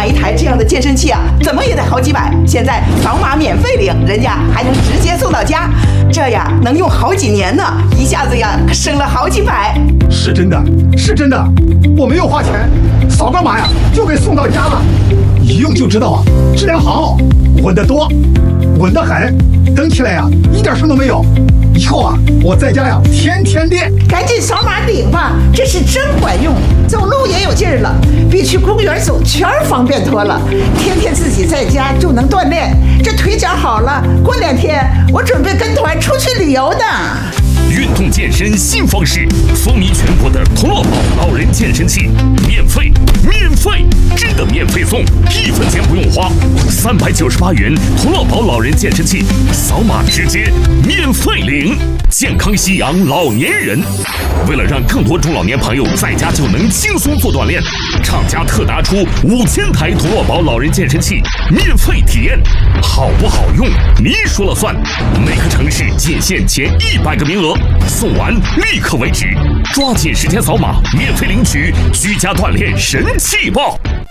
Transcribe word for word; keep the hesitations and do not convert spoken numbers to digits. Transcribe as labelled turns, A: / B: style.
A: 买一台这样的健身器啊，怎么也得好几百。现在扫码免费领，人家还能直接送到家，这呀能用好几年呢，一下子呀省了好几百。
B: 是真的，是真的，我没有花钱，扫个码呀就给送到家了，一用就知道啊，质量好，稳得多，稳得很，蹬起来呀一点声都没有。以后啊，我在家呀天天练。
A: 赶紧扫码领吧，这是真管用，走路也有劲儿了，比去公园走圈方便多了。天天自己在家就能锻炼，这腿脚好了，过两天我准备跟团出去旅游呢。
C: 运动健身新方式，风靡全国的同乐宝老人健身器，免费，免费，真的免费送，一分钱不用花，三百九十八元同乐宝老人健身器，扫码直接免费领，健康夕阳老年人。为了让更多中老年朋友在家就能轻松做锻炼，厂家特拿出五千台同乐宝老人健身器免费体验，好不好用你说了算。每个城市仅限前一百个名额，送完立刻为止，抓紧时间扫码免费领取居家锻炼神器报。